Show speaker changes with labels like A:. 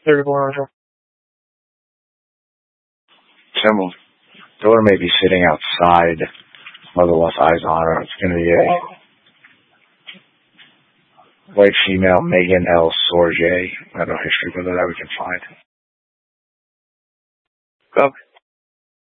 A: 34 Angel.
B: Symbol. Daughter may be sitting outside. Mother wants eyes on her. It's going to be a white female, Megan L. Sorge. I have no history, whether that we can find.
A: Go.